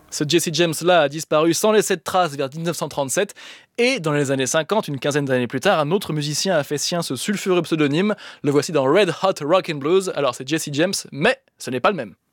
Ce Jesse James-là a disparu sans laisser de traces vers 1937 et dans les années 50, une quinzaine d'années plus tard, un autre musicien a fait sien ce sulfureux pseudonyme. Le voici dans Red Hot Rockin' Blues. Alors c'est Jesse James, mais ce n'est pas le même.